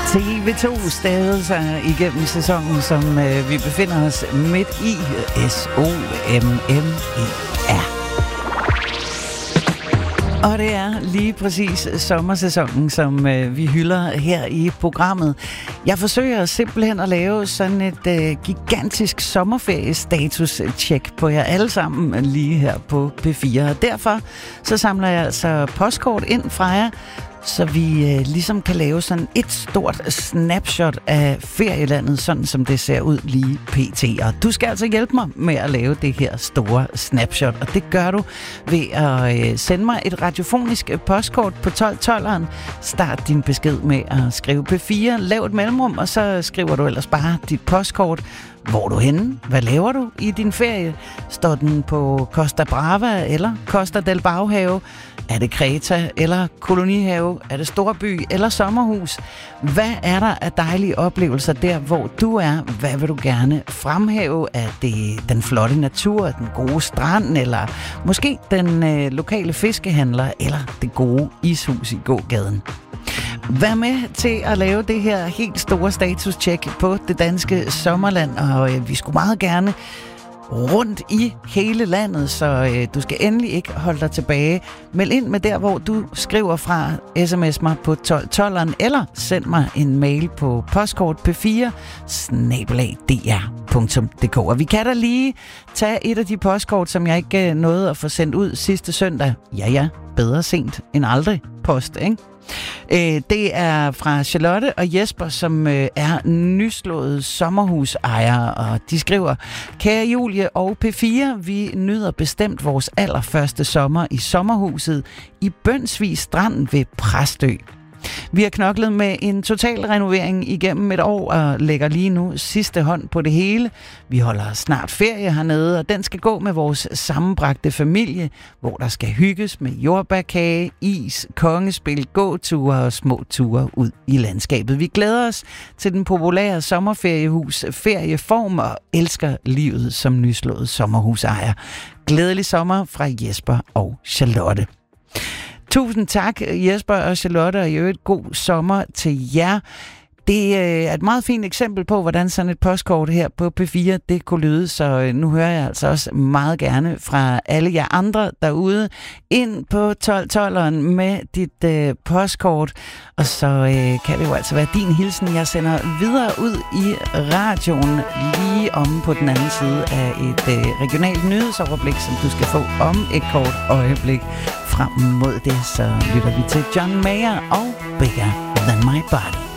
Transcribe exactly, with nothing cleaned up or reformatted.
T V to stavede sig igennem sæsonen, som øh, vi befinder os midt i. S O M M E R. Og det er lige præcis sommersæsonen, som øh, vi hylder her i programmet. Jeg forsøger simpelthen at lave sådan et øh, gigantisk sommerferiestatus-check på jer alle sammen lige her på P fire. Og derfor så samler jeg altså postkort ind fra jer, så vi øh, ligesom kan lave sådan et stort snapshot af ferielandet, sådan som det ser ud lige pt. Og du skal altså hjælpe mig med at lave det her store snapshot, og det gør du ved at øh, sende mig et radiofonisk postkort på tolv tolveren. Start din besked med at skrive P fire, lav et mellemrum, og så skriver du ellers bare dit postkort. Hvor er du henne? Hvad laver du i din ferie? Står den på Costa Brava eller Costa del Baghave? Er det Kreta eller kolonihave? Er det storby eller sommerhus? Hvad er der af dejlige oplevelser der, hvor du er? Hvad vil du gerne fremhæve? Er det den flotte natur, den gode strand, eller måske den øh, lokale fiskehandler, eller det gode ishus i gågaden? Vær med til at lave det her helt store status-check på det danske sommerland, og øh, vi skulle meget gerne rundt i hele landet, så øh, du skal endelig ikke holde dig tilbage. Meld ind med der, hvor du skriver fra, sms mig på tolv tolveren, eller send mig en mail på postkort p fire snabel-a d r punktum d k. Og vi kan da lige tage et af de postkort, som jeg ikke nåede at få sendt ud sidste søndag. Ja, ja, bedre sent end aldrig post, ikke? Det er fra Charlotte og Jesper, som er nyslåede sommerhusejere, og de skriver: Kære Julie og P fire, vi nyder bestemt vores allerførste sommer i sommerhuset i Bønsvig Strand ved Præstø. Vi har knoklet med en total renovering igennem et år og lægger lige nu sidste hånd på det hele. Vi holder snart ferie hernede, og den skal gå med vores sammenbragte familie, hvor der skal hygges med jordbærkage, is, kongespil, gåture og små ture ud i landskabet. Vi glæder os til den populære sommerferiehus ferieform og elsker livet som nyslået sommerhusejer. Glædelig sommer fra Jesper og Charlotte. Tusind tak, Jesper og Charlotte, og i øvrigt god sommer til jer. Det er et meget fint eksempel på, hvordan sådan et postkort her på P fire, det kunne lyde, så nu hører jeg altså også meget gerne fra alle jer andre derude ind på tolv tolveren med dit øh, postkort, og så øh, kan det jo altså være din hilsen, jeg sender videre ud i radioen lige om på den anden side af et øh, regionalt nyhedsoverblik, som du skal få om et kort øjeblik. Frem mod det, så lytter vi til John Mayer og Bigger Than My Body.